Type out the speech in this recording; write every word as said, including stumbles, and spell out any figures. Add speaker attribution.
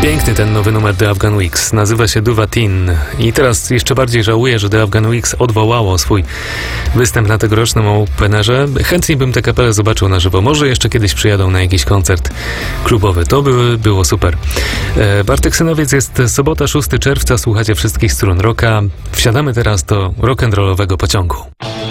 Speaker 1: Piękny ten nowy numer The Afghan Wigs. Nazywa się Duvatin. I teraz jeszcze bardziej żałuję, że The Afghan Wigs odwołało swój występ na tegorocznym Openerze. Chętnie bym tę kapelę zobaczył na żywo. Może jeszcze kiedyś przyjadą na jakiś koncert klubowy. To by było super. E, Bartek Synowiec, jest sobota, szóstego czerwca. Słuchacie wszystkich stron rocka. Wsiadamy teraz do rock'n'rollowego pociągu.